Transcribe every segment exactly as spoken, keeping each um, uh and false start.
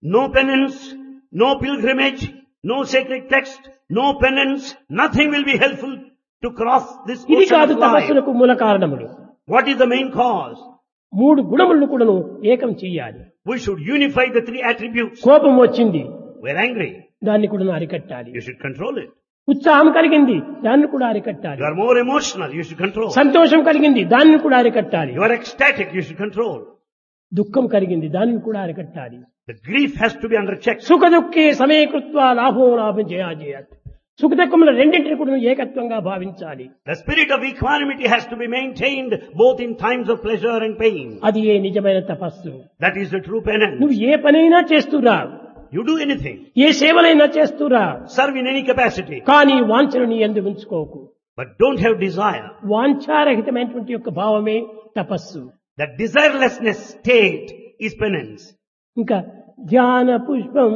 No penance, no pilgrimage, no sacred text, no penance, nothing will be helpful to cross this ఇది ocean కాదు of life. తపస్సులకు మూల కారణములు. What is the main cause? మూడు గుణములను కూడాను ఏకం చెయ్యాలి. We should unify the three attributes. కోపం వచ్చింది, We're angry. దాన్ని కూడా అరికట్టాలి. You should control it. ఉత్సాహం కలిగింది, దాన్ని కూడా అరికట్టాలి. You are more emotional. You should control. సంతోషం కలిగింది, దాన్ని కూడా అరికట్టాలి. You are ecstatic. You should control. దుఃఖం కలిగింది, దాన్ని కూడా అరికట్టాలి. The grief has to be under check. సుఖ దుఃఖే సమయకృత్వ లాభో లాభం చేయాలి. సుఖ దుఃఖముల రెండింటిని కూడా ఏకత్వంగా భావించాలి. The spirit of equanimity has to be maintained both in times of pleasure and pain. అది ఏ నిజమైన తపస్సు. That is the true penance. నువ్వు ఏ పనైనా చేస్తురా, You do anything. A సేవలైనా చేస్తురా, Serve in any capacity. కానీ వాంఛను నీ యందు ఉంచుకోకు. But don't have desire. వాంఛారహితమైనటువంటి యొక్క భావమే తపస్సు. That desirelessness state is penance. ఇంకా ధ్యాన పుష్పం,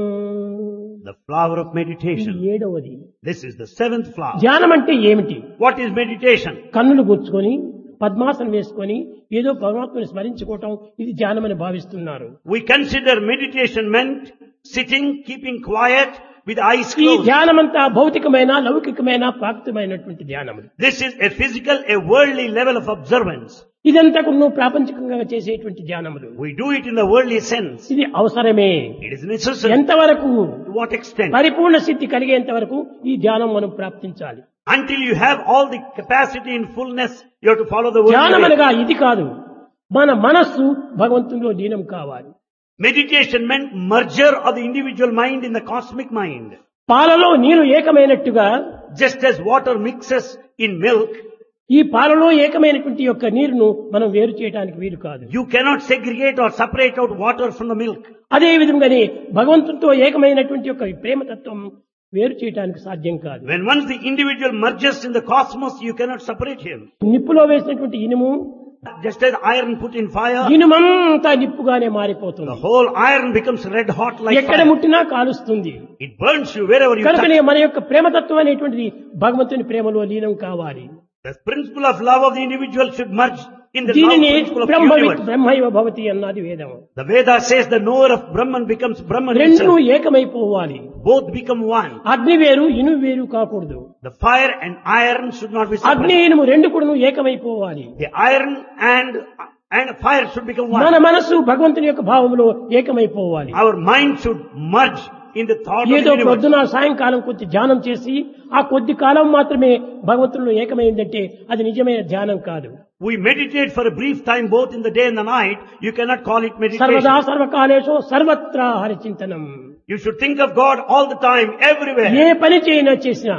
The flower of ఇది meditation. ఏడవది. This is the seventh flower. ధ్యానం అంటే ఏమిటి? What is meditation? కన్నులు గుచ్చుకొని పద్మాసనం వేసుకొని ఏదో పరమాత్మని స్మరించుకోవటం, ఇది ధ్యానమని భావిస్తున్నారు. We consider meditation meant sitting, keeping quiet with eyes ఈ closed. ధ్యానమంతా భౌతికమైన లౌకికమైన ప్రాప్తమైనటువంటి ధ్యానములు. This is a physical, a worldly level of observance. ఇదంతా కూడా నువ్వు ప్రాపంచికంగా చేసేటువంటి ధ్యానములు. We do it in the worldly sense. ఇది అవసరమే. It is necessary. ఎంతవరకు? To what extent? పరిపూర్ణ సిద్ధి కలిగేంత వరకు ఈ ధ్యానం మనం ప్రాప్తించాలి. Until you have all the capacity in fullness, you have to follow the ధ్యానం worldly way. అనగా ఇది కాదు, మన మనస్సు భగవంతునిలో లీనం కావాలి. Meditation meant merger of the individual mind in the cosmic mind. పాలలో నీరు ఏకమైనట్టుగా Just as water mixes in milk, ఈ పాలలో ఏకమైనటువంటి యొక్క నీరును మనం వేరు చేయడానికి వీలు కాదు. you cannot segregate or separate out water from the milk. అదే విధంగానే భగవంతునితో ఏకమైనటువంటి యొక్క ప్రేమతత్వం వేరు చేయడానికి సాధ్యం కాదు. When once the individual merges in the cosmos, you cannot separate him. నిప్పులో వేసినటువంటి ఇనుము Just as iron put in fire, ఇనుమంతా నిప్పుగానే the మారిపోతుంది. whole iron becomes red hot like ఎక్కడ fire. ముట్టినా కాలుస్తుంది. It burns you wherever you touch. కనుకనే మన యొక్క ప్రేమతత్వం అనేటువంటిది భగవంతుని ప్రేమలో లీనం కావాలి. The principle of love of the individual should merge in the love దీనిని principle of బ్రహ్మ universe. బ్రహ్మైవ భవతి అన్నది వేదం. The Veda says the knower of Brahman becomes Brahman రెండు himself. ఏకమైపోవాలి. Both become one. అగ్ని వేరు ఇనుము వేరు కాకూడదు. The fire and iron should not be అగ్ని separate. ఇనుము రెండు కూడా ఏకమైపోవాలి. The iron and and fire should become మన one. మనస్సు భగవంతుని యొక్క భావంలో ఏకమైపోవాలి. Our mind should merge in the thought of ఏదో the universe. పొద్దున సాయంకాలం కొద్ది ధ్యానం చేసి ఆ కొద్ది కాలం మాత్రమే భగవంతునిలో ఏకమైందంటే అది నిజమైన ధ్యానం కాదు. We meditate for a brief time both in the day and the night. You cannot call it సర్వదా meditation. సర్వకాలేషు సర్వత్రా హరిచింతనం. You should think of God all the time, everywhere. ఏ పని చేయనా చేసినా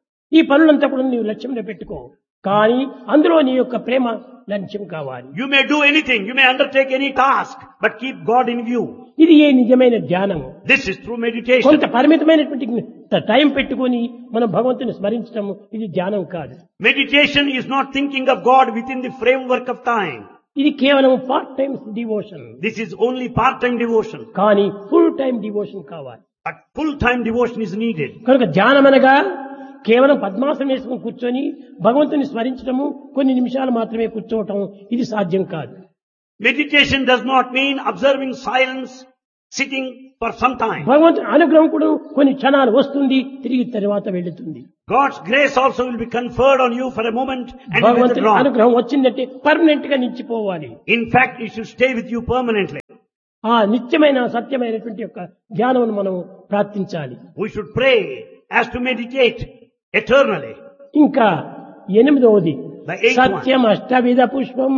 ఈ పనులంతా కూడా నీవు లక్ష్యంలో పెట్టుకో, కానీ అందులో నీ యొక్క ప్రేమ లక్ష్యం కావాలి. You may do anything, you may undertake any task, but keep God in view. ఇది ఏ నిజమైన ధ్యానము. This is true meditation. కొంత పరిమితమైనటువంటి టైం పెట్టుకొని మనం భగవంతుని స్మరించడం ఇది ధ్యానం కాదు. Meditation is not thinking of God within the framework of time. ఇది కేవలం part time devotion. This is only part-time devotion. కానీ ఫుల్ టైం డివోషన్ కావాలి. But full-time devotion is needed. కనుక ధ్యానం అనగా కేవలం పద్మాసనం వేసుకుని కూర్చొని భగవంతుని స్మరించడము, కొన్ని నిమిషాలు మాత్రమే కూర్చోవటం ఇది సాధ్యం కాదు. Meditation does not mean observing silence, sitting for some time. భగవంతుని అనుగ్రహం కూడా కొన్ని క్షణాలు వస్తుంది, తిరిగి తర్వాత వెళుతుంది. God's grace also will be conferred on you for a moment and it will భగవంతుని withdraw. అనుగ్రహం వచ్చిందంటే పర్మనెంట్ గా నిలిచిపోవాలి. In fact, it should stay with you permanently. ఆ నిత్యమైన సత్యమైనటువంటి యొక్క ధ్యానం మనం ప్రార్థించాలి. We should pray as to meditate eternally. ఇంకా ఎనిమిదవది The eighth one. సత్యం అష్టవిధ పుష్పం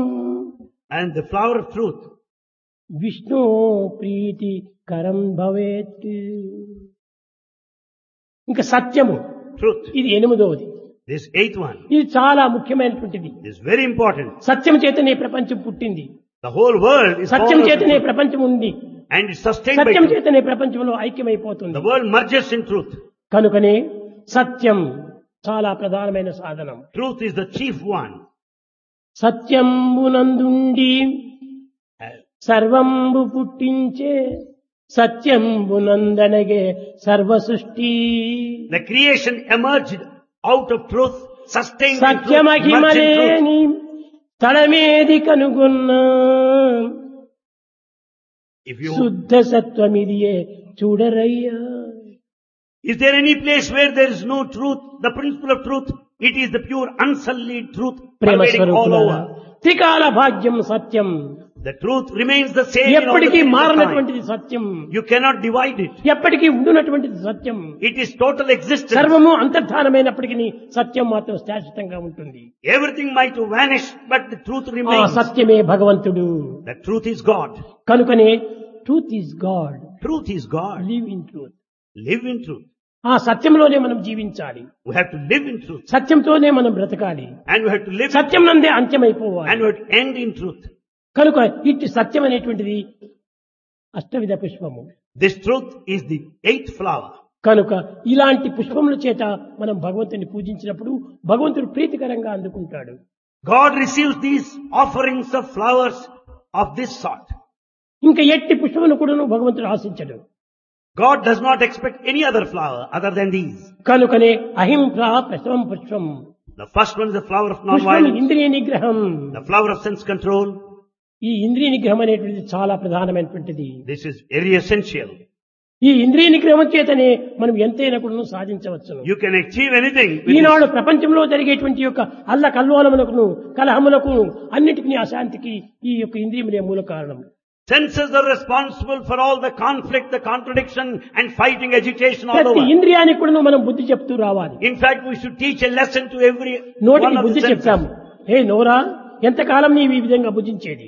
And the flower of truth. Vishnu ప్రీతి కరం భవేత్. ఇంకా సత్యము Truth. ఇది ఎనిమిదవది. This eighth one ఇది చాలా ముఖ్యమైనటువంటిది. is very important. సత్యం చేతనే ప్రపంచం పుట్టింది, The whole world is Satyam formed of చేతనే truth. ప్రపంచం ఉంది, And it's sustained by Satyam truth. చేతనే ప్రపంచంలో ఐక్యమైపోతుంది. The world merges in truth. కనుకనే సత్యం చాలా ప్రధానమైన సాధనం. Truth is the chief one. సత్యంబునందుండి సర్వంబు పుట్టించే సత్యంబునందనగే సర్వ సృష్టి. The creation emerged out of truth, sustained in truth, merged in truth. సత్యమహిమలేని తడమేది కనుగొన్నా If you, శుద్ధ సత్వమిదియే చూడరయ్యా. is there any place where there is no truth, the principle of truth? It is the pure unsullied truth Prema pervading all స్వరూపులారా, over. త్రికాల భాగ్యం సత్యం, The truth remains the same in all the ఎప్పటికీ periods of time. మారనటువంటిది Satyam, You cannot divide it. ఎప్పటికీ ఉండునటువంటిది సత్యం. It is total existence. సర్వము అంతర్ధానమైనప్పటికీ సత్యం మాత్రం శాశ్వతంగా ఉంటుంది. Everything might vanish, but the truth ఆ remains. సత్యమే భగవంతుడు. The truth is God. కనుకనే truth is God, Truth is God. Live in truth. Live in truth. ఆ సత్యంలోనే మనం జీవించాలి, We have to live in truth. సత్యంతోనే మనం బ్రతకాలి, And we have to live in Satyam truth. నందే And అంత్యమైపోవాలి. we have to end in truth. కనుక ఇట్టి సత్యం అనేటువంటిది అష్టవిధ పుష్పము. This truth is the eighth flower. కనుక ఇలాంటి పుష్పముల చేత మనం భగవంతుని పూజించినప్పుడు భగవంతుడు ప్రీతికరంగా అందుకుంటాడు. God receives these offerings of flowers of this sort. ఇంకా ఎట్టి పుష్పమును కూడా భగవంతుడు ఆశించడు. God does not expect any other flower other than these. కనుకనే అహింస ప్రథమం పుష్పం, The first one is the flower of పుష్పం non-violence, ఇంద్రియ నిగ్రహం. the flower of sense control. ఈ ఇంద్రియ నిగ్రహం అనేటువంటిది చాలా ప్రధానమైనటువంటిది. This is very essential. ఈ ఇంద్రియ నిగ్రహం చేతనే మనం ఎంతైనా కూడా సాధించవచ్చు. You can achieve anything with Eenadu this. ప్రపంచంలో జరిగేటువంటి యొక్క అల్ల కల్లోలములకు కలహములకు అన్నిటికీ అశాంతికి ఈ యొక్క ఇంద్రియములే మూల కారణం. Senses are responsible for all the conflict, the contradiction and fighting, agitation all ప్రతి over. ఇంద్రియానికి కూడా మనం బుద్ధి చెప్తూ రావాలి. In fact, we should teach a lesson to every నోటికి one of the బుద్ధి senses. చెప్తాము. ఏ నోరా, ఎంతకాలం నీవు ఈ విధంగా భుజించేది?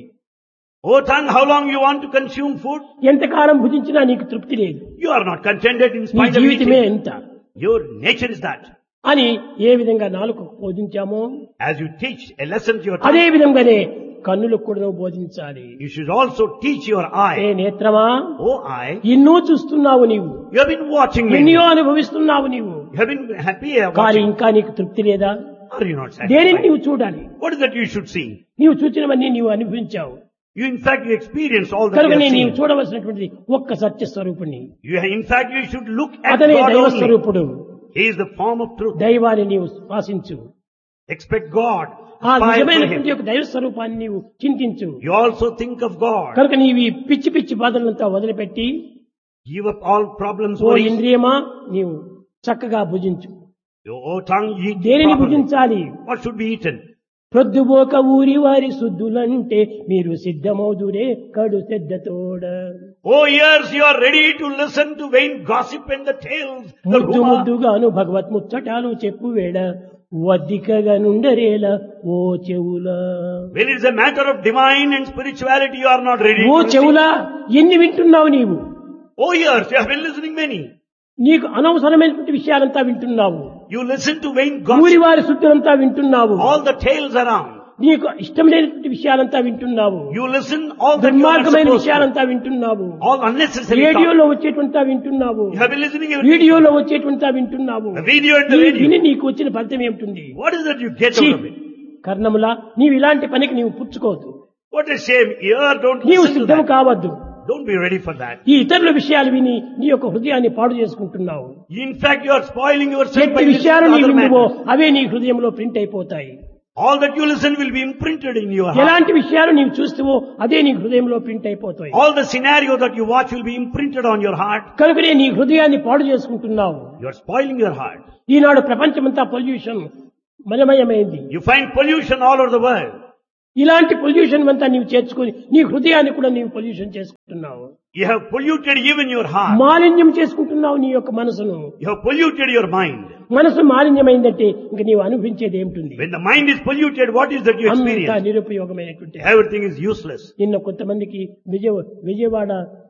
Oh tongue, how long you want to consume food? ఎంతకాలం భుజించినా నీకు తృప్తి లేదు, You are not contented in నీ spite of జీవితమే eating. ఎంత Your nature is that. అని ఏ విధంగా నాలుకకు బోధించామో As you teach a lesson to your అదే tongue, విధంగానే కన్నులకు కూడా బోధించాలి. you should also teach your A eye. నేత్రమా, Oh eye, ఎన్నో చూస్తున్నావు నీవు, you have been watching me. ఎన్నో అనుభవిస్తున్నావు నీవు, You have been happy కానీ watching. ఇంకా నీకు తృప్తి లేదా? Are you not దేనిని satisfied? నీవు చూడాలి? What is that you should see? నీవు చూచినవన్నీ నీవు అనుభవించావు. You in fact you experience all that కనుక you have నీవు seen. చూడవలసినటువంటిది ఒక్క సత్య స్వరూపుని. You, in fact you should look at అతనే God దైవ only. స్వరూపుడు. He is the form of truth. దైవాన్ని నీవు శ్వాసించు. Expect God. ఆ Aspire for నిజమైనటువంటి Him. యొక్క దైవ స్వరూపాన్ని నీవు చింతించు. You also think of God. కనుక నీవు ఈ పిచ్చి పిచ్చి బాధలంతా వదిలిపెట్టి Give up all problems. ఓ worries. ఇంద్రియమా నీవు చక్కగా భుజించు. Your oh, tongue eat దేనిని properly. భుజించాలి? What should be eaten? ప్రొద్దుబోక ఊరి వారి శుద్ధులంటే మీరు సిద్ధమౌదురే కడు శ్రద్ధతోడ. Oh ears, you are ready to listen to vain gossip and the tales. The ముద్దు rumor. ముద్దుగాను భగవత్ ముచ్చటాలు చెప్పు వేడ వద్దికగా నుండరేల ఓ చెవులా. When it is a matter of divine and spirituality, you are not ready. Oh to listen. చెవులా, ఎన్ని వింటున్నావు నీవు? Oh ears, you have been listening many. నీకు అనవసరమైనటువంటి విషయాలంతా వింటున్నావు. You listen to vain ఊరి gossip. వారి శుద్ధులంతా వింటున్నావు. All the tales around. నీకు ఇష్టం లేనటువంటి విషయాలంతా వింటున్నావు. You listen all that you are not దుర్మార్గమైన supposed to. విషయాలంతా వింటున్నావు. All unnecessary talk. రేడియోలో వచ్చేటువంటి వింటున్నావు. You have been listening everything. వీడియోలో వచ్చేటువంటి వింటున్నావు. The video and the ఈ radio. విని నీకు వచ్చిన ఫలితం ఏమిటి? What is that you get ఛీ, out of it? కర్ణములా, నీవు ఇలాంటి పనికి నీవు పుచ్చుకోవద్దు. What a shame. Ear, don't నీవు listen to సిద్ధం that. కావద్దు. Don't be ready for that. ఈ ఇతరుల విషయాలు విని నీ యొక్క హృదయాన్ని పాడు చేసుకుంటున్నావు. In fact, you are spoiling yourself ఎట్టి by listening విషయాలు to నీ other విందువో matters. అవే నీ హృదయంలో ప్రింట్ అయిపోతాయి. All that you listen will be imprinted in your heart. ఎలాంటి విషయాలు నీవు చూస్తావో అదే నీ హృదయంలో ప్రింట్ అయిపోతాయి. All the scenario that you watch will be imprinted on your heart. కనుకనే నీ హృదయాన్ని పాడు చేసుకుంటున్నావు. You are spoiling your heart. ఈనాడు ప్రపంచమంతా pollution మలమయమైంది. You find pollution all over the world. ఇలాంటి పొల్యూషన్ అంతా నీవు చేర్చుకొని నీ హృదయాన్ని కూడా నీవు పొల్యూషన్ చేసుకుంటున్నావు. You have polluted even your heart. మాలిన్యం చేసుకుంటున్నావు నీ యొక్క మనసును. You have polluted your mind. మనసు మాలిన్యమైందంటే ఇంక నీవు అనుభవించేది ఏమిటి? When the mind is polluted, what is that you అంతా experience? నిరుపయోగమైనటువంటి. Everything is useless. నిన్న కొంతమందికి విజయ విజయవాడ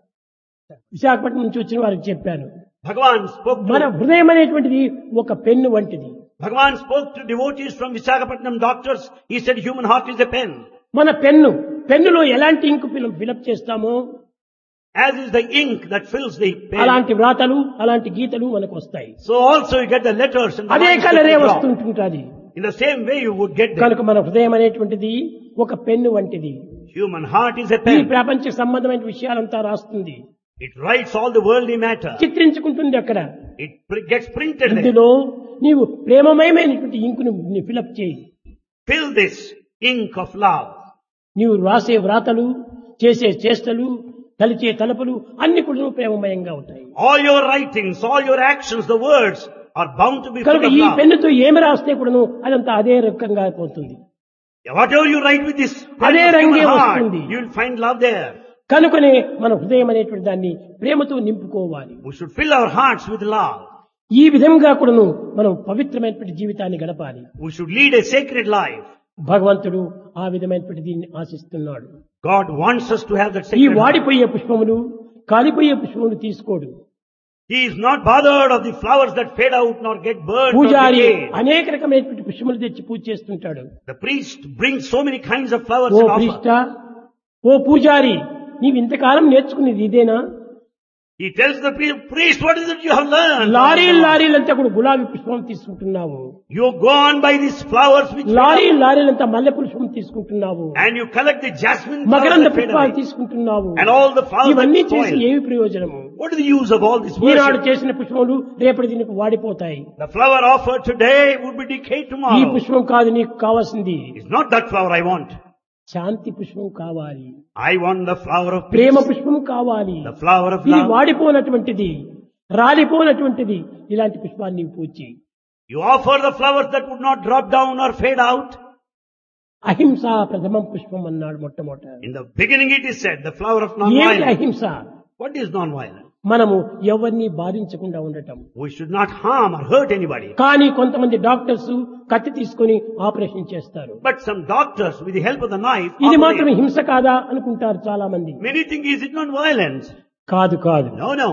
విశాఖపట్నం నుంచి వచ్చిన వారికి చెప్పాను, Bhagavan spoke మన to, హృదయం అనేటువంటిది ఒక పెన్ను వంటిది. Bhagavan spoke to devotees from Visakhapatnam doctors. He said human heart is a pen. మన పెన్ను పెన్నులో ఎలాంటి ఇంకు ఫిలప్ చేస్తామో As is the ink that fills the pen. అలాంటి వ్రాతలు అలాంటి గీతలు మనకు వస్తాయి. So also you get the letters and the అదే lines that కలరే you draw. వస్తుంటుంటది. In the same way you would get them. కనుక మన హృదయం అనేటువంటిది ఒక పెన్ను వంటిది. Human heart is a ఈ pen. ప్రపంచ సంబంధమైన విషయాలంతా రాస్తుంది, It writes all the worldly matter. చిత్రించుకుంటుంది. అక్కడ It pr- gets printed there. ఇందులో నీవు ప్రేమమయమైనటువంటి ఇంకును ఫిలప్ చేయి. Fill this ink of love. నీవు రాసే వ్రాతలు చేసే చేష్టలు తలిచే తలపులు అన్ని కూడా ప్రేమమయంగా ఉంటాయి. All your writings, all your actions, the words are bound to be full కనుక of ఈ love. పెన్నుతో ఏమి రాస్తే కూడాను అదంతా అదే రకంగా పోతుంది. Whatever you write with this pen అదే of human రంగే heart, వస్తుంది. you will find love there. కనుకనే మన హృదయం అనేటువంటి దాన్ని ప్రేమతో నింపుకోవాలి. We should fill our hearts with love. ఈ విధంగా కూడాను మనం పవిత్రమైనటువంటి జీవితాన్ని గడపాలి. We should lead a sacred life. భగవంతుడు ఆ విధమైనటువంటి దీన్ని ఆశిస్తున్నాడు. God wants us to have that ఈ sacred heart. వాడిపోయే పుష్పములు కాలిపోయే పుష్పములు తీసుకోడు. He is not bothered of the flowers that fade out nor get burned or పూజారి decayed. అనేక రకమైనటువంటి పుష్పములు తెచ్చి పూజ చేస్తుంటాడు. The priest brings so many kinds of flowers oh and offer. ప్రీష్ట, ఓ పూజారి, నీవు ఇంతకాలం నేర్చుకునేది ఇదేనా? He tells the priest, priest, what is it you have learned? లారీలు లారీలంతా కూడా గులాబీ పుష్పం తీసుకుంటున్నావు. You go on by these flowers which lorry లారీలంతా మల్లె పుష్పం తీసుకుంటున్నావు. and you collect the jasmine flowers మకరంద that fade పుష్పాలు away. తీసుకుంటున్నావు. And all the flowers ఇవన్నీ that చేసి spoil. ఏమి ప్రయోజనము? What is the use of all this Eenadu worship? చేసిన పుష్పములు రేపటి దీనికి వాడిపోతాయి. The flower offered today would be decayed ఈ tomorrow. పుష్పం కాదు నీకు కావాల్సింది. It's not that flower I want. శాంతి పుష్పం కావాలి. I want the flower of Prema peace. పుష్పం కావాలి. The flower of ఇది love. వాడిపోనటువంటిది, రాలిపోనటువంటిది ఇలాంటి పుష్పాన్ని నీవు పూచి. You offer the flowers that would not drop down or fade out. అహింస ప్రథమం పుష్పం అన్నాడు మొట్టమొదట. In the beginning it is said, the flower of ఏమిటి non-violence. అహింస? What is non-violence? మనము ఎవరిని బాధించకుండా ఉండటం. We should not harm or hurt anybody. కానీ కొంతమంది డాక్టర్స్ కత్తి తీసుకొని ఆపరేషన్ చేస్తారు. But some doctors, with the help of the knife, ఇది operate. మాత్రం హింస కాదా అనుకుంటారు చాలా మంది. Many think, is it non-violence? కాదు కాదు. No, no.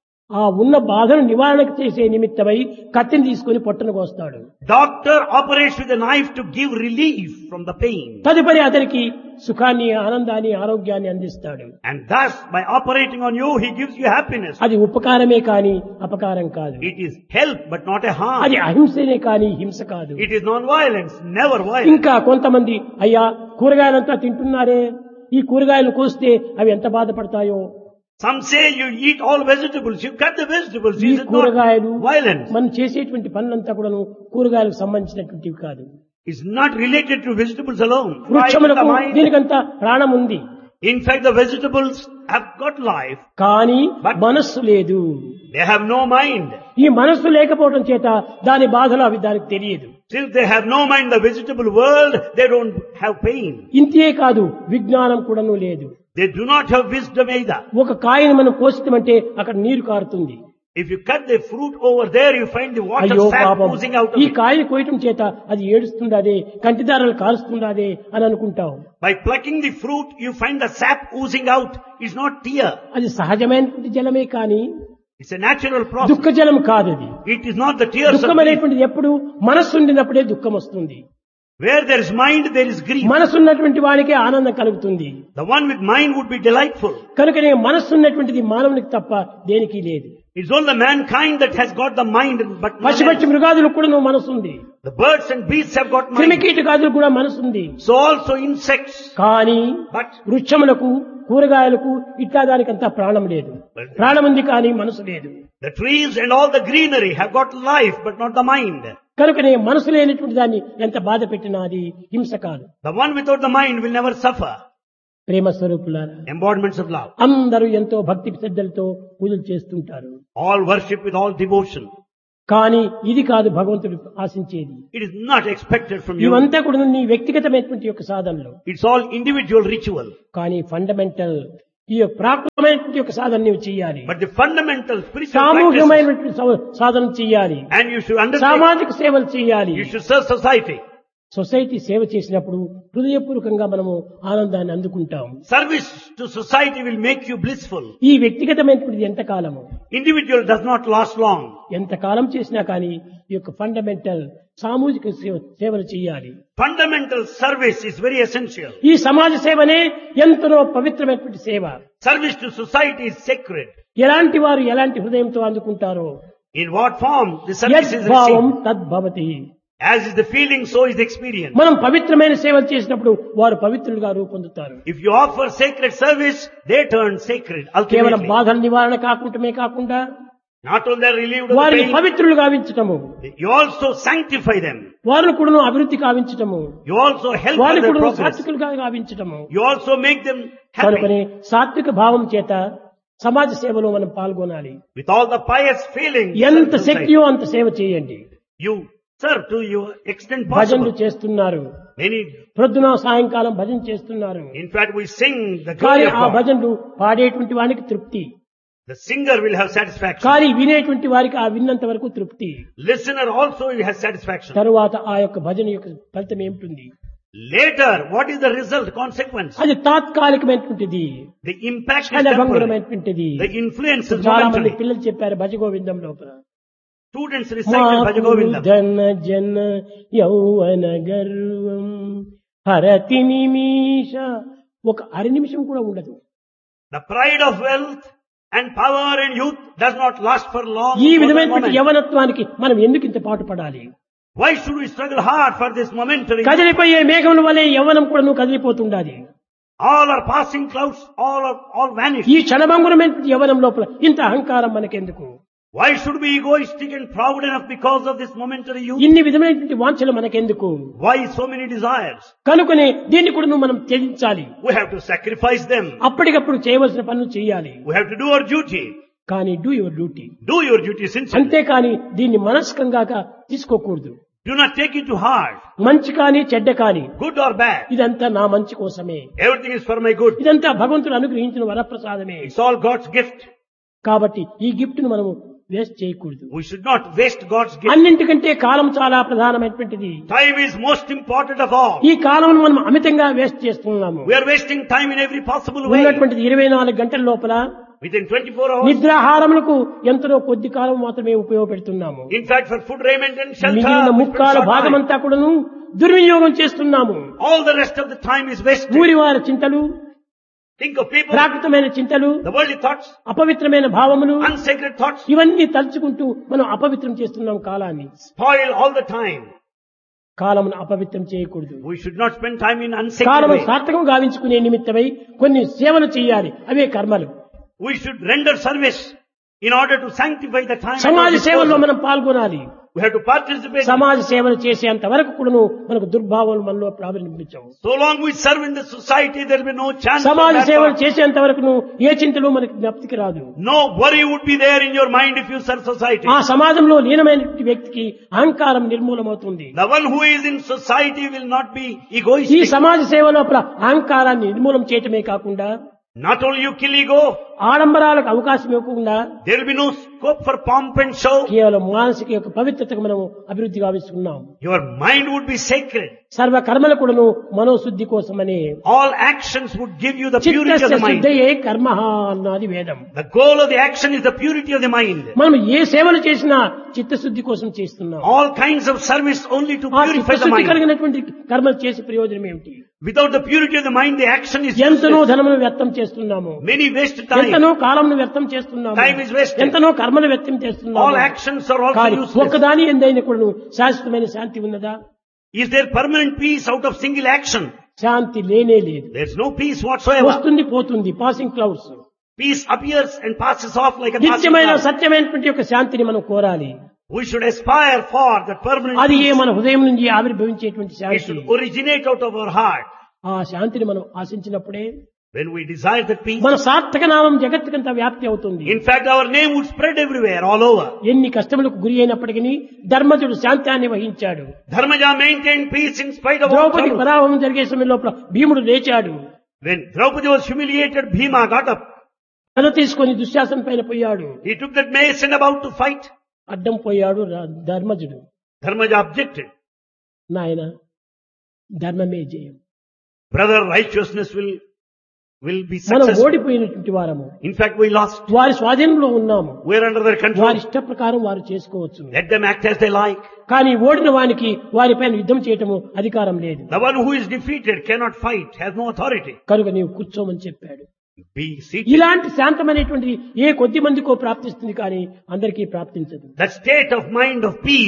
ఆ ఉన్న బాధను నివారణ చేసే నిమిత్తమై కత్తిని తీసుకొని పొట్టను కోస్తాడు. Doctor operates with a knife to give relief from the pain. తదుపరి అతనికి సుఖాన్ని, ఆనందాన్ని, ఆరోగ్యాన్ని అందిస్తాడు. And thus, by operating on you, he gives you happiness. అది ఉపకారమే కాని అపకారం కాదు. It is help, but not a harm. అది అహింసనే కాని హింస కాదు. It is non-violence, never violence. ఇంకా కొంతమంది అయ్యా కూరగాయలంతా తింటున్నారే, ఈ కూరగాయలు కోస్తే అవి ఎంత బాధపడతాయో. Some say you eat all vegetables, you cut the vegetables. ఈ Is it కూరగాయలు not violence? మనం చేసేటువంటి పనులంతా కూడాను కూరగాయలకు సంబంధించినటువంటివి కాదు. It's not related to vegetables alone. Right in వృక్షములకు the mind. దీనికంతా ప్రాణం ఉంది. In fact, the vegetables have got life. కానీ But- మనస్సు లేదు. They have no mind. ఈ మనస్సు లేకపోవడం చేత దాని బాధలు అవి దానికి తెలియదు. Since they have no mind, the vegetable world, they don't have pain. ఇంతే కాదు, విజ్ఞానం కూడాను లేదు. They do not have wisdom either. ఒక కాయను మనం కోసిమంటే అక్కడ నీరు కారుతుంది. If you cut the fruit over there, you find the water అయ్యో sap పాపం, oozing out of ఈ it. కాయను కోయటం చేత అది ఏడుస్తుందాదే, కంటిదారాలు కారుస్తుందాదే అని అనుకుంటాం. By plucking the fruit, you find the sap oozing out. It's not tear. అది సహజమైనటువంటి జలమే కానీ It's a natural process. దుఃఖ జలం కాదు అది. It is not the tears of దుఃఖం grief. అనేటువంటిది ఎప్పుడు మనస్సు ఉండినప్పుడే దుఃఖం వస్తుంది. Where there is mind, there is grief. మనస్సు ఉన్నటువంటి వాడికే ఆనందం కలుగుతుంది. The one with mind would be delightful. కనుకనే మనస్సు ఉన్నటువంటిది మానవునికి తప్ప దేనికి లేదు. It's only mankind that has got the mind, but none పశుపక్షి else. మృగాదులకు కూడా మనసు ఉంది. The birds and beasts have got mind. క్రిమికీటకాదులకు కూడా మనసు ఉంది. So also insects. కానీ But వృక్షములకు, కూరగాయలకు ఇట్లా దానికంతా ప్రాణం లేదు. ప్రాణం ఉంది కానీ మనసు లేదు. the trees and all the greenery have got life, but not the mind. కనుకనే మనసు లేనటువంటి దాన్ని ఎంత బాధ పెట్టినా అది హింస కాదు. The one without the mind will never suffer. ప్రేమ స్వరూపులారా, Embodiments of love. అందరూ ఎంతో భక్తి శ్రద్ధలతో పూజలు చేస్తుంటారు. All worship with all devotion. కానీ ఇది కాదు భగవంతుడు ఆశించేది. It is not expected from you. ఇవంతా కూడా నీ వ్యక్తిగతమైనటువంటి యొక్క సాధనలు. It's all individual ritual. కానీ ఫండమెంటల్ ఈ యొక్క ప్రాకృతమైనటువంటి యొక్క సాధన నీవు చేయాలి. But the fundamental spiritual practices, సామూహికమైనటువంటి సవ- సాధన చేయాలి. and you should understand, సామాజిక సేవలు చేయాలి. you should serve society. Society సేవ చేసినప్పుడు హృదయపూర్వకంగా మనము ఆనందాన్ని అందుకుంటాం. Service to society will make you blissful. ఈ వ్యక్తిగతమైనటువంటిది ఎంతకాలము, Individual does not last long. ఎంతకాలం చేసినా కానీ ఈ యొక్క ఫండమెంటల్ సామూహిక సేవ- సేవలు చేయాలి. Fundamental service is very essential. ఈ సమాజ సేవనే ఎంతనో పవిత్రమైనటువంటి సేవ. Service to society is sacred. ఎలాంటి వారు ఎలాంటి హృదయంతో అందుకుంటారో In what form the service is యద్భావం received. తద్భవతి. As is the feeling, so is the experience. మనం పవిత్రమైన సేవలు చేసినప్పుడు వారు పవిత్రులుగా రూపొందుతారు. If you offer sacred service, they turn sacred కేవలం ultimately. బాధల నివారణ కాకుండామే కాకుండా Not only they are relieved of the వారిని pain, పవిత్రులు గావించటము, you also sanctify them. వారిని కూడా అభివృద్ధి కావించటము, You also help for వారిని their కూడా progress. సాత్వికులుగా గావించటము. You also make them కనుకనే happy. సాత్విక భావం చేత సమాజ సేవలో మనం పాల్గొనాలి. With all the pious feelings, ఎంత serve society. శక్తియో అంత సేవ చేయండి. You serve to your extent భజనలు possible. చేస్తున్నారు, Many, ప్రొద్దున సాయంకాలం భజన చేస్తున్నారు. in fact, we sing the కానీ glory of ఆ God. భజనలు పాడేటువంటి వానికి తృప్తి, The singer will have satisfaction. కానీ వినేటువంటి వారికి ఆ విన్నంత వరకు తృప్తి. Listener also will have satisfaction. తరువాత ఆ యొక్క భజన యొక్క ఫలితం ఏమిటి? Later, what is the result, consequence? అది తాత్కాలికమైనటువంటిది, The impact is క్షణ temporary. భంగురమైనటువంటిది. The influence is చాలా మంది momentary. పిల్లలు చెప్పారు భజగోవిందం లోపల, Students recited Bhajagovindam. ధన జన యౌవన గర్వం హరతి నిమిష, ఒక అర నిమిషం కూడా ఉండదు. The pride of wealth and power and youth does not last for long. ఈ for the విధమైనటువంటి moment. యవనత్వానికి మనం ఎందుకు ఇంత పాటు పడాలి? Why should we struggle hard for this momentary? కదిలిపోయే మేఘముల వలె యవ్వనం కూడా నువ్వు కదిలిపోతుండాలి. All are passing clouds, all are all vanish. ఈ క్షణభంగురమైన యవ్వనం లోపల ఇంత అహంకారం మనకెందుకు? Why should we be egoistic and proud enough because of this momentary youth? ఇన్ని విధమైనటువంటి వాంఛలు మనకెందుకు? Why so many desires? కనుకనే దీన్ని కూడా నువ్వు మనం త్యజించాలి. We have to sacrifice them. అప్పటికప్పుడు చేయవలసిన పనులు చేయాలి. We have to do our duty. కానీ do your duty, Do your duty sincerely. అంతేకాని దీన్ని మనస్కంగా తీసుకోకూడదు. Do not take it to heart, మంచి కానీ చెడ్డ కానీ good or bad. ఇదంతా నా మంచి కోసమే, Everything is for my good. ఇదంతా భగవంతుడు అనుగ్రహించిన వరప్రసాదమే. It's all God's gift. కాబట్టి ఈ గిఫ్ట్ ను మనము వేస్ట్ చేయకూడదు. We should not waste God's gift. అన్నింటికంటే కాలం చాలా ప్రధానమైనటువంటిది. Time is most important of all. ఈ కాలం మనం అమితంగా వేస్ట్ చేస్తున్నాము. We are wasting time in every possible way. ఉన్నటువంటిది ఇరవై నాలుగు గంటల లోపల Within twenty-four hours. నిద్రాహారములకు ఎంతో కొద్ది కాలం మాత్రమే ఉపయోగపెడుతున్నాము. In fact, for food, raiment and shelter, మిగిలిన we spend ముక్కాల short time. భాగమంతా కూడాను దుర్వినియోగం చేస్తున్నాము. All the rest of the time is wasted. ఊరి వారి చింతలు, Think of people, ప్రాకృతమైన చింతలు, the worldly thoughts, అపవిత్రమైన భావములు, unsacred thoughts, ఇవన్నీ తలుచుకుంటూ మనం అపవిత్రం చేస్తున్నాం కాలాన్ని. spoil all the time. కాలమును అపవిత్రం చేయకూడదు. We should not spend time in unsacred కాలము way. సార్థకం గావించుకునే నిమిత్తమై కొన్ని సేవలు చేయాలి, అవే కర్మలు. We should render service in order to sanctify the time. at our సమాజ సేవల్లో disposal. మనం పాల్గొనాలి. We have to participate. సమాజ సేవలు చేసేంత వరకు కూడాను మనకు దుర్భావాలు మనలో ప్రారంభించవు. So long we serve in the society, there will be no chance. of సమాజ bad సేవలు thoughts. చేసేంత వరకు ఏ చింతలు మనకి జ్ఞప్తికి రాదు. No worry would be there in your mind if you serve society. ఆ సమాజంలో లీనమైన వ్యక్తికి అహంకారం నిర్మూలమవుతుంది. The one who is in society will not be ఈ egoistic. సమాజ సేవ లోపల అహంకారాన్ని నిర్మూలం చేయటమే కాకుండా Not only you kill ego, ఆడంబరాలకు అవకాశం ఇవ్వకుండా there will be no scope for pomp and show. కేవలం మానసిక యొక్క పవిత్రతకు మనం అభివృద్ధి గావిస్తున్నాం. Your mind would be sacred. సర్వ కర్మల కూడాను మనోశుద్ధి కోసమని. All actions would give you the purity of చిత్తస్య the mind. శుద్ధయే కర్మః అన్నది వేదం. The goal of the action is the purity of the mind. మనం ఏ సేవలు చేసినా చిత్తశుద్ధి కోసం చేస్తున్నాం. All kinds of service only to ఆ purify the చిత్తశుద్ధి mind. కలిగినటువంటి కర్మలు చేసే ప్రయోజనం ఏమిటి? Without the purity of the mind, the action is ఎంతనో useless. ధనమును వ్యర్థం చేస్తున్నాము, Many waste time. ఎంతనో కాలంను వ్యర్థం చేస్తున్నాము, Time is wasted. ఎంతనో కర్మను వ్యర్థం All చేస్తున్నాము. actions are also కానీ useless. ఒక్కదాని ఎందైనా కూడా శాశ్వతమైన శాంతి ఉన్నదా? Is there permanent peace out of single action? శాంతి లేనే లేదు. There's no peace whatsoever. వస్తుంది పోతుంది, passing clouds. Peace appears and passes off like a passing నిత్యమైన cloud. సత్యమైనటువంటి యొక్క శాంతిని మనం కోరాలి. We should aspire for that permanent అది ఏ peace. మన హృదయం నుంచి ఆవిర్భవించేటువంటి It Shanti. should originate out of our heart. ఆ శాంతిని మనం ఆశించినప్పుడే When we desire that peace, మన సార్థక నామం జగత్తుకంతా వ్యాప్తి అవుతుంది. in fact our name would spread everywhere, all over. ఎన్ని కష్టములకు గురి అయినప్పటికీ ధర్మజుడు శాంతాన్ని వహించాడు. Dharmaja maintained peace in spite of all Draupadi trouble. పరాభవం జరిగే సమయం లోపల భీముడు లేచాడు. When Draupadi was humiliated, Bhima got up. కథ తీసుకొని దుశ్శాసన పైన పోయాడు. He took that mace and about to fight. అడ్డం పోయాడు రా- ధర్మజుడు. Dharmaja objected. నాయన ధర్మమే జయం, Brother, righteousness will, will be మనం successful. ఓడిపోయినటువంటి వారము, In fact, we lost. వారి స్వాధీనంలో ఉన్నాము, We are under their వారి control. ఇష్ట ప్రకారం వారు చేసుకోవచ్చు. Let them act as they like. కానీ ఓడిన వానికి వారిపైన యుద్ధం చేయటము అధికారం లేదు. The one who is defeated cannot fight, has no authority. కనుక నీవు కూర్చోమని చెప్పాడు. Be seated. ఇలాంటి శాంతమైనటువంటిది ఏ కొద్ది మందికో ప్రాప్తిస్తుంది కానీ అందరికీ ప్రాప్తించదు. That state of mind of peace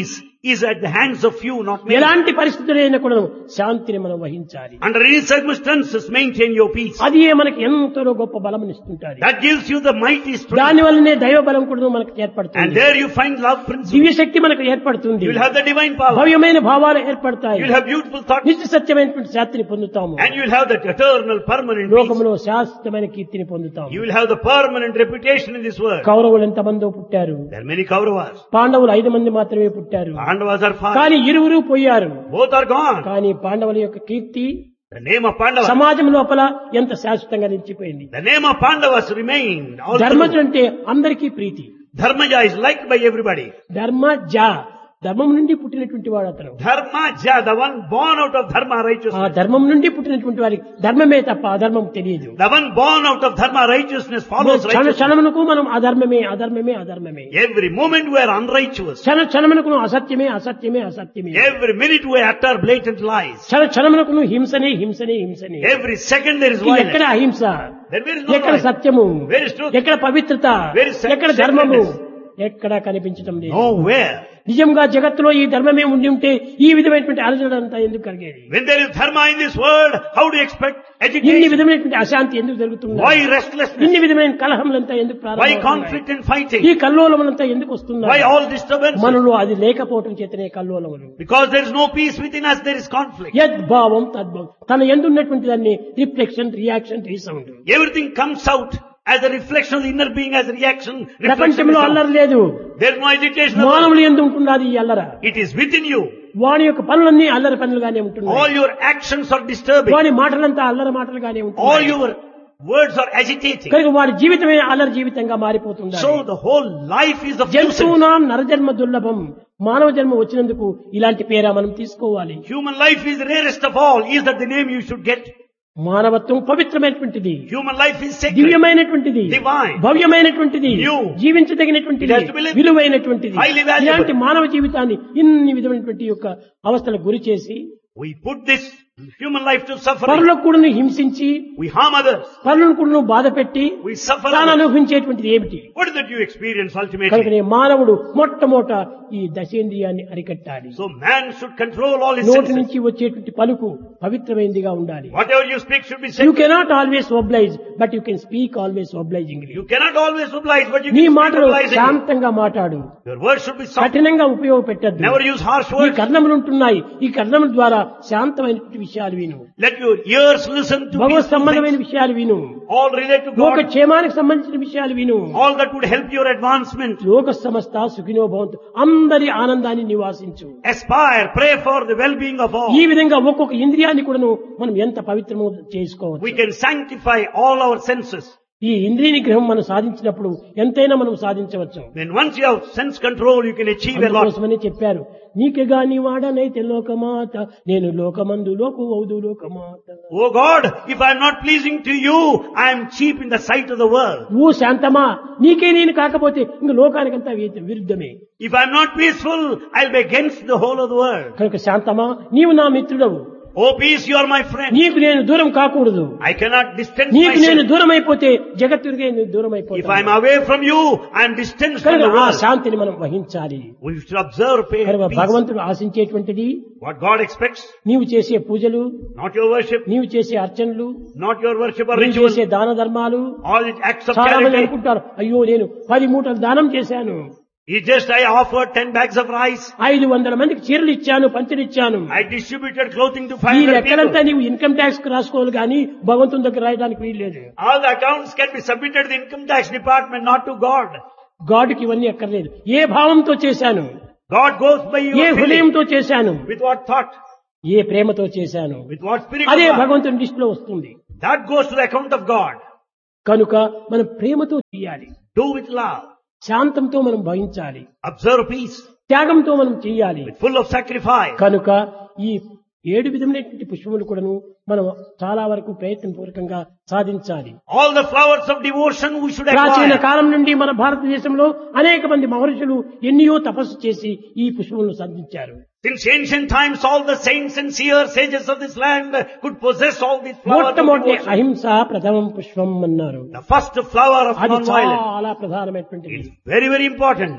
is at the hands of few, not many. ఎలాంటి పరిస్థితులైనా కూడా శాంతిని మనం వహించాలి. Under any circumstances, maintain your peace. అది మనకి ఎంతో గొప్ప బలం ఇస్తుంటాది. That gives you the mighty strength. దాని వల్లనే దైవ బలం కూడా మనకు ఏర్పడుతుంది. And there you find love principle. దివ్య శక్తి మనకు ఏర్పడుతుంది. You will have the divine power. భవ్యమైన భావాలు ఏర్పడతాయి. You will have beautiful thoughts. నిత్య సత్యమైనటువంటి శాంతిని పొందుతాము. And you will have that eternal, permanent peace. లోకములో శాశ్వతమైన కీర్తిని పొందుతాము. You will have the permanent reputation in this world. కౌరవులు ఎంతమందో పుట్టారు. There are many Kauravas. పాండవులు ఐదు మంది మాత్రమే పుట్టారు. Pandavas are five. కానీ ఇరువురు పోయారు. Both are gone. కానీ పాండవుల యొక్క కీర్తి The name of Pandavas. సమాజం లోపల ఎంత శాశ్వతంగా నిలిచిపోయింది. The name of Pandavas remained. ధర్మజుడు అంటే అందరికీ ప్రీతి. Dharmaja is liked by everybody. Dharmaja ధర్మం నుండి పుట్టినటువంటి వాడు అతను. Dharmaja, the one born out of dharma ఆ righteousness. ధర్మం నుండి పుట్టినటువంటి వారికి ధర్మమే తప్ప అధర్మం తెలియదు. The one born out of dharma righteousness follows క్షణ righteousness. క్షణమునకు మనం అధర్మమే అధర్మమే అధర్మమే. Every moment we are unrighteous. క్షణ క్షణమునకు అసత్యమే అసత్యమే అసత్యమే. Every minute we utter blatant lies. క్షణ క్షణమునకు హింసనే హింసనే హింసనే. Every second there is ఎక్కడ violence. అహింస, Then where is no ఎక్కడ violence? సత్యము, Where is truth? ఎక్కడ పవిత్రత, Where is ఎక్కడ ధర్మము, sacredness? ఎక్కడా కనిపించడం లేదు. Nowhere. నిజంగా జగత్తులో ఈ ధర్మమే ఉండి ఉంటే ఈ విధమైనటువంటి అలజడి అంతా ఎందుకు కలిగేది? When there is dharma in this world, how do you expect ఇన్ని agitation? విధమైనటువంటి అశాంతి ఎందుకు జరుగుతుంది? Why restlessness? ఇన్ని విధమైన కలహములంతా ఎందుకు Why ప్రారంభమవుతున్నాయి? conflict and fighting? ఈ కల్లోలములంతా ఎందుకు Why వస్తున్నాయి? all disturbances? మనలో అది లేకపోవటం చేతనే కల్లోలములు. Because there is no peace within us, there is conflict. యద్భావం తద్భావం, తన ఎందున్నటువంటి దాన్ని reflection reaction resound. Everything comes out as a reflection of the inner being, as a reaction. reflection ప్రపంచంలో is అల్లరి out. లేదు. There is no agitation. of మానవులు ఎందు ఉంటున్నది ఈ అల్లర. It is within you. వాని యొక్క పనులన్నీ అల్లరి పనులుగానే ఉంటున్నాయి. All your actions are disturbing. వాని మాటలంతా అల్లరి మాటలుగానే All ఉంటున్నాయి. your words are agitating. కనుక వాడి జీవితమే అల్లరి జీవితంగా మారిపోతుంది. So the whole life is of nuisance. జంతువునాం నరజన్మ దుర్లభం. మానవ జన్మ వచ్చినందుకు ఇలాంటి పేరా మనం తీసుకోవాలి. Human life is rarest of all. Is that the name you should get? మానవత్వం పవిత్రమైనటువంటిది, Human life is sacred. దివ్యమైనటువంటిది, Divine. భవ్యమైనటువంటిది, New. జీవించదగినటువంటిది, It has to be lived. విలువైనటువంటిది. Highly valuable. ఇలాంటి మానవ జీవితాన్ని ఇన్ని విధమైనటువంటి యొక్క అవస్థలకు గురి చేసి We put this human life to suffering. పరులకు కూడా హింసించి We harm others. పరులను కూడా బాధ పెట్టి We suffer తాను others. అనుభవించేటువంటిది ఏమిటి? What is that you experience ultimately? కనుకనే మానవుడు మొట్టమొదట ఈ దశేంద్రియాన్ని అరికట్టాలి. So man should control all his నోటి senses. నుంచి వచ్చేటువంటి పలుకు పవిత్రమైనదిగా ఉండాలి. Whatever you speak should be you sacred. Cannot always oblige but you can speak always obligingly. You cannot always oblige, but you నీ can speak మాటలు obligingly. శాంతంగా మాట్లాడు. Your words should be soft. కఠినంగా ఉపయోగపెట్టద్దు. Never use harsh ఈ words. కర్ణములు ఉంటున్నాయి. ఈ కర్ణముల ద్వారా శాంతమైనటువంటి విషయాలు విను. Let your ears listen to Bhagwat peaceful సంబంధమైన things. విషయాలు విను. All relate to లోక God. క్షేమానికి సంబంధించిన విషయాలు విను. All that would help your advancement. లోక సమస్త సుఖినో భవంతు, అందరి ఆనందాన్ని నివాసించు. Aspire, pray for the well-being of all. ఈ విధంగా ఒక్కొక్క ఇంద్రియాన్ని కూడాను మనం ఎంత పవిత్రము చేసుకోవచ్చు. We can sanctify all our senses. ఈ ఇంద్రియ నిగ్రహం మనం సాధించినప్పుడు ఎంతైనా మనం సాధించవచ్చు. When once you have sense control, you can achieve a lot. అందుకోసమని చెప్పారు, నీకెగా నీ వాడనైతే లోకమాత, నేను లోకమందు లోకు ఔదు లోకమాత. Oh God, if I am not pleasing to you, I am cheap in the sight of the world. ఓ శాంతమా, నీకే నేను కాకపోతే ఇంక లోకానికంతా వి- విరుద్ధమే. If I am not peaceful, I will be against the whole of the world. కనుక శాంతమా, నీవు నా మిత్రుడవు, Oh peace, you are my friend. నీకు నేను దూరం కాకూడదు. I cannot distance నీకు నేను myself. దూరం అయిపోతే జగత్తుడికే నేను దూరం If I am అయిపోతాను. away from you, I am distanced from కనుక the ఆ world. శాంతిని మనం వహించాలి. We should observe pain, కనుక peace. భగవంతుడు ఆశించేటువంటిది What God expects, నీవు చేసే పూజలు, not your worship, నీవు చేసే అర్చనలు, not your worship or నీవు ritual, చేసే దాన ధర్మాలు. all the acts of చాలా మంది charity. అనుకుంటారు, అయ్యో నేను పది మూటలు దానం చేశాను, It's just I offered ten bags of rice. ఐదు వందల మందికి చీరలు ఇచ్చాను, పంచలు ఇచ్చాను. I distributed clothing to ఈ five hundred లెక్కలంతా people. నీవు ఇన్కమ్ ట్యాక్స్ రాసుకోవాలి కానీ భగవంతుని దగ్గర రాయడానికి వీల్లేదు. All the accounts can be submitted to the income tax department, not to God. గాడ్కి ఇవన్నీ అక్కర్లేదు. ఏ భావంతో చేశాను, God goes by A your feeling. హృదయంతో చేశాను, With what thought? ఏ ప్రేమతో చేశాను, With what spirit అదే of God? భగవంతుని దృష్టిలో వస్తుంది. That goes to the account of God. కనుక మనం ప్రేమతో చేయాలి, Do with love. శాంతంతో మనం భవించాలి, Observe peace. త్యాగంతో మనం చేయాలి. With full of sacrifice. కనుక ఈ ఏడు విధమైనటువంటి పుష్పములు కూడాను మనం చాలా వరకు ప్రయత్నపూర్వకంగా సాధించాలి. All the flowers of devotion we should ప్రాచీన acquire. కాలం నుండి మన భారతదేశంలో అనేక మంది మహర్షులు ఎన్నో తపస్సు చేసి ఈ పుష్పములను సాధించారు. Since ancient times, all the saints and seers, sages of this land could possess all these flowers of మొట్టమొదటి devotion. అహింస ప్రథమం పుష్పం అన్నారు. The first flower of అది non-violence. చాలా ప్రధానమైనటువంటిది. It's very, very important.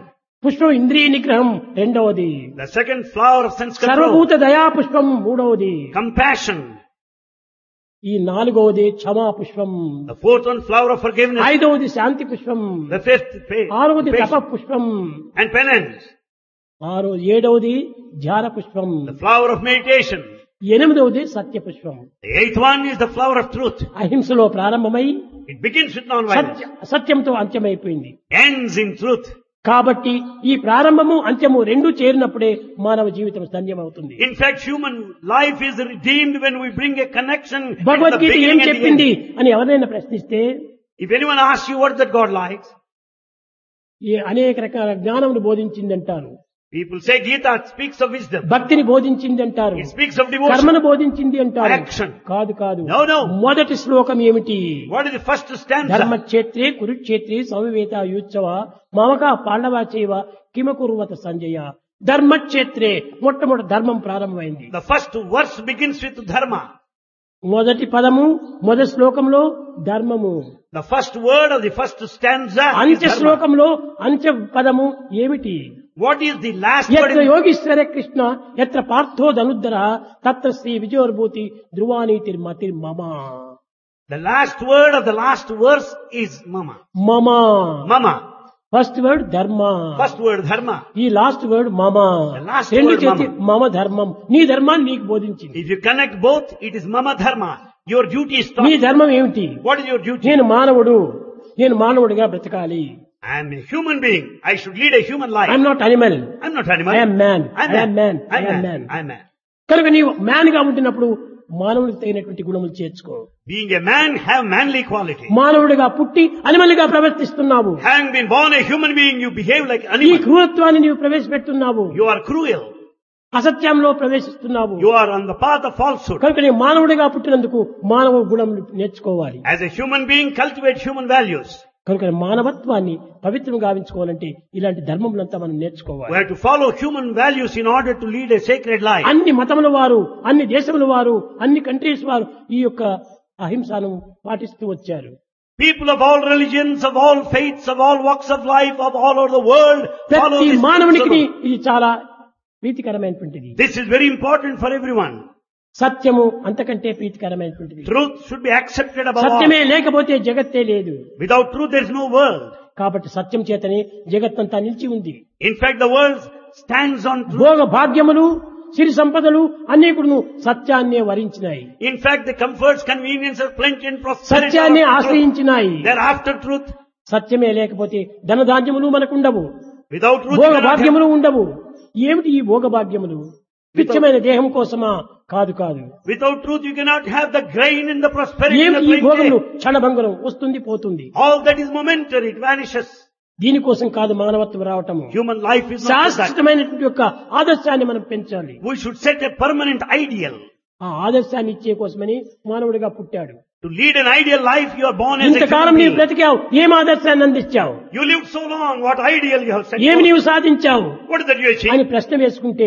పుష్పం ఇంద్రియ నిగ్రహం రెండవది. The second flower of sense control. సర్వభూత దయా పుష్పం మూడవది. Compassion. ఈ నాలుగవది క్షమా పుష్పం. The fourth one, flower of forgiveness. ఐదవది శాంతి పుష్పం. The fifth, faith. ఆరవది తప patience పుష్పం. and penance. ఆరో ఏడవది ధ్యాన పుష్పం. The flower of meditation. ఎనిమిదవది సత్య పుష్పం. The eighth one is the flower of truth. అహింసలో ప్రారంభమై It begins with non-violence. సత్య సత్యంతో అంత్యమైపోయింది. Ends in truth. కాబట్టి ఈ ప్రారంభము అంత్యము రెండు చేరినప్పుడే మానవ జీవితం ధన్యమవుతుంది. In fact, human life is redeemed when we bring a connection at the Bhagavad Gita ఏం beginning and the చెప్పింది end. అని ఎవరైనా ప్రశ్నిస్తే, If anyone asks you what that God likes, ఈ అనేక రకాల జ్ఞానమును బోధించింది అంటారు, people say Gita speaks of wisdom. భక్తిని బోధించింది అంటారు, It speaks of devotion. కర్మను బోధించింది అంటారు. Action. కాదు కాదు, No, no. మొదటి శ్లోకం ఏమిటి? What is the first stanza? ధర్మక్షేత్రే కురుక్షేత్రే సమవేత యుత్సవ మమక పాండవాచేవ కిమకుర్వత Sanjaya. ధర్మక్షేత్రే మొట్టమొదటి ధర్మం ప్రారంభమైంది. The first verse begins with dharma. మొదటి పదము మొదటి శ్లోకంలో ధర్మము. The first word of the first stanza is అంత్య dharma. శ్లోకంలో అంత్య పదము ఏమిటి? What is the last word? ఎత్ర in- యోగీశ్వర కృష్ణ ఎత్ర పార్థో ధనుద్ధర తత్ర శ్రీ విజయోర్భూతి ధ్రువానీతిర్ మతిర్ మమ. The last word of the last verse is mama. మమ. Mama. ఫస్ట్ వర్డ్ ధర్మ. First word dharma. ఈ లాస్ట్ వర్డ్ మమ. The last రెండు word చేతి mama. మమ ధర్మం. నీ ధర్మాన్ని నీకు బోధించింది. If you connect both, it is mama dharma. Your duty is నీ taught. ధర్మం ఏమిటి? What is your duty? నేను మానవుడు, నేను మానవుడిగా బ్రతకాలి. I am a human being. I should lead a human life. I'm not animal, I'm not animal. I'm man, I'm I'm man, man. I'm I'm man. Man. I'm man. కనుక నీవు man గా ఉంటున్నప్పుడు మానవుడికి తగినటువంటి గుణములు చేర్చుకో. Being a man, have manly quality. మానవుడిగా పుట్టి animal గా ప్రవర్తిస్తున్నావు. Having been born a human being, you behave like ఈ animal. క్రూరత్వాన్ని నీవు ప్రవేశపెడుతున్నావు. You are cruel. అసత్యంలో ప్రవేశిస్తున్నావు. You are on the path of falsehood. కనుక నీ మానవుడిగా పుట్టినందుకు మానవ గుణం నేర్చుకోవాలి. As a human being, cultivate human values. కనుక మానవత్వాన్ని పవిత్రం గావించుకోవాలంటే ఇలాంటి ధర్మములంతా మనం We నేర్చుకోవాలి. have to follow human values in order to lead a sacred life. అన్ని మతముల వారు, అన్ని దేశముల వారు, అన్ని కంట్రీస్ వారు ఈ యొక్క అహింసను పాటిస్తూ వచ్చారు. People of all religions, of all faiths, of all walks of life, of all over the world follow ప్రతి this మానవునికి principle. ఇది చాలా ప్రీతికరమైనటువంటిది. This is very important for everyone. సత్యము అంతకంటే ప్రీతికరమైనటువంటిది. Truth should be accepted above all. సత్యమే లేకపోతే జగత్తే లేదు. Without truth, there is no world. కాబట్టి సత్యం చేతనే జగత్తంతా నిలిచి ఉంది. In fact, the world stands on truth. భోగ భాగ్యములు, సిరి సంపదలు అన్ని కూడా సత్యాన్నే వరించినాయి. In fact, the comforts, conveniences, plenty and prosperity సత్యాన్ని are after truth. ఆశ్రయించినాయి. They are after truth. సత్యమే లేకపోతే ధనధాన్యములు మనకుండవు, Without truth, Bhoga you cannot have- భాగ్యములు ఉండవు. ఏమిటి ఈ భోగ భాగ్యములు? పిచ్చమైన దేహం కోసమా? కాదు కాదు. Without truth, you cannot have the grain and the prosperity and ఏమిటి the ఈ భోగములు? plenty. క్షణభంగురం, వస్తుంది పోతుంది. All that is momentary, it vanishes. దీనికోసం కాదు మానవత్వం రావటము. Human life is not for that. శాశ్వతమైనటువంటి యొక్క ఆదర్శాన్ని మనం పెంచాలి. We should set a permanent ideal. ఆ ఆదర్శాన్ని ఇచ్చే కోసమని మానవుడిగా పుట్టాడు. To lead an ideal life, you are born as a ఇంతకాలం human నీవు being. బ్రతికావు, ఏం ఆదర్శాన్ని అందించావు? You lived so long, what ideal you have set ఏమి forth? నీవు సాధించావు What is that you achieved? అని ప్రశ్న వేసుకుంటే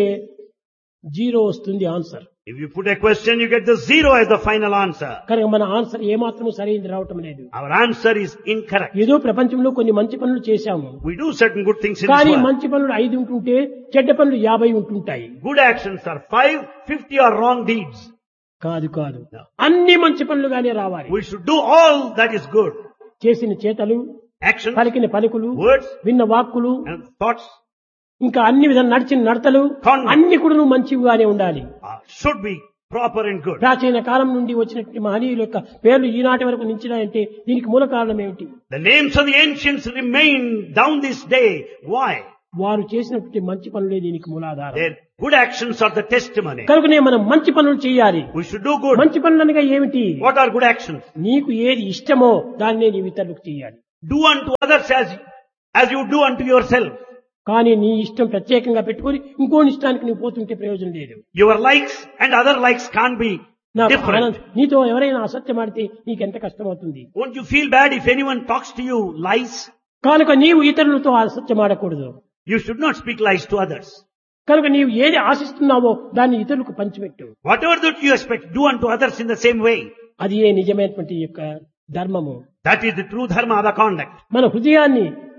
జీరో వస్తుంది answer. If you put a question, you get the zero as the final answer. కనుక మన answer ఏమాత్రం సరైనది రావటం లేదు. Our answer is incorrect. ఏదో ప్రపంచంలో కొన్ని మంచి పనులు చేశాము, We do certain good things in కానీ this world. మంచి పనులు ఐదు ఉంటుంటే చెడ్డ పనులు యాభై ఉంటుంటాయి. Good actions are five, fifty are wrong deeds. కాదు కాదు, అన్ని మంచి పనులుగానే రావాలి. We should do all that is good. చేసిన చేతలు, Actions, పలికిన పలుకులు, words, విన్న వాక్కులు, and thoughts ఇంకా అన్ని విధాలు నడిచిన నడతలు Conduct. అన్ని కూడా మంచిగానే ఉండాలి. uh, should be proper and good. ప్రాచీన కాలం నుండి వచ్చినటువంటి మహనీయుల యొక్క పేర్లు ఈనాటి వరకు నిలిచినాయంటే దీనికి మూల కారణం ఏమిటి? The names of the ancients remain down this day. Why? వారు చేసినటువంటి మంచి పనులే దీనికి మూలాధారం. Their good actions are the testimony. కనుకనే మనం మంచి పనులు చేయాలి. We should do good. మంచి పనులు అనగా ఏమిటి? What are good actions? నీకు ఏది ఇష్టమో దాన్నే నీవు ఇతరులకు చేయాలి. Do unto others as, as you do unto yourself. కానీ నీ ఇష్టం ప్రత్యేకంగా పెట్టుకొని ఇంకోని ఇష్టానికి నువ్వు పోతుంటే ప్రయోజనం లేదు. Your likes and other likes can't be నాకు different. ఆనందం. నీతో ఎవరైనా అసత్యం ఆడితే నీకెంత కష్టమవుతుంది. Won't you feel bad if anyone talks to you lies? కనుక నీవు ఇతరులతో అసత్యం ఆడకూడదు. You should not speak lies to others. కనుక నీవు ఏది ఆశిస్తున్నావో దాన్ని ఇతరులకు పంచిపెట్టు. Whatever that you expect, do unto others in the same way. అది ఏ నిజమైనటువంటి యొక్క ధర్మము. That is the true dharma, the conduct. మన హృదయాన్ని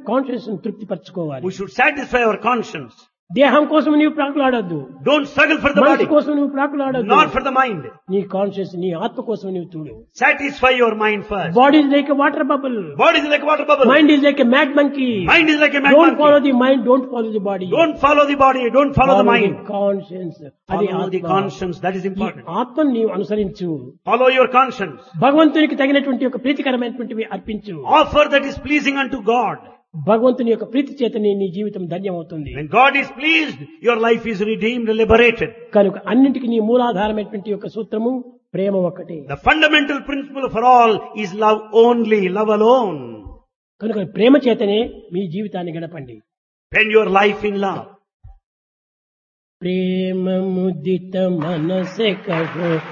conscious తృప్తిపరచుకోవాలి. We should satisfy our conscience. దేహం కోసం నీవు ప్రాకులాడొద్దు, Don't struggle for the మనసు body, కోసం నువ్వు ప్రాకులాడొద్దు, not for the mind. నీ కాన్షియస్ నీ ఆత్మ కోసం నీవు చూడు. Satisfy your mind first. Body is like a water bubble, Body is like a water bubble. Mind is like a mad monkey. Mind is like a mad don't follow monkey. The mind, don't follow the body, Don't follow the body, don't follow the mind. Conscience. అది Follow the ఆత్మ. conscience, that is ఈ important. ఆత్మను నీవు అనుసరించు, Follow your conscience. భగవంతునికి తగినటువంటి ఒక ప్రీతికరమైనటువంటివి అర్పించు. Offer that is pleasing unto God. భగవంతుని యొక్క ప్రీతి చేతనే నీ జీవితం ధన్యమవుతుంది. When God is pleased, your life is redeemed, liberated. కనుక అన్నింటికి నీ మూలాధారమైనటువంటి యొక్క సూత్రము ప్రేమ ఒక్కటే. The fundamental principle for all is love only, love alone. కనుక ప్రేమ చేతనే మీ జీవితాన్ని గడపండి. Spend your life in love. ప్రేమ ముదిత మనసే కహో